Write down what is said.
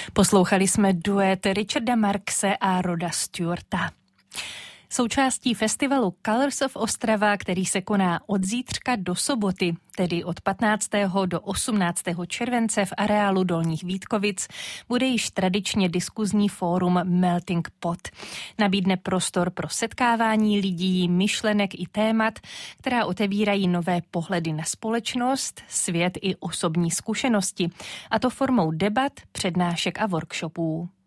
Poslouchali jsme duet Richarda Marxe a Roda Stewarta. Součástí festivalu Colors of Ostrava, který se koná od zítřka do soboty, tedy od 15. do 18. července v areálu Dolních Vítkovic, bude již tradičně diskuzní fórum Melting Pot. Nabídne prostor pro setkávání lidí, myšlenek i témat, která otevírají nové pohledy na společnost, svět i osobní zkušenosti, a to formou debat, přednášek a workshopů.